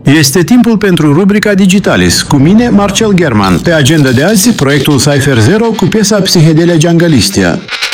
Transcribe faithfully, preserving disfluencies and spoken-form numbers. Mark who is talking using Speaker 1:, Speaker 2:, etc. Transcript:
Speaker 1: Este timpul pentru rubrica Digitalis. Cu mine, Marcel German. Pe agenda de azi, proiectul Cypher Zero cu piesa Psihedelia Jungleistia.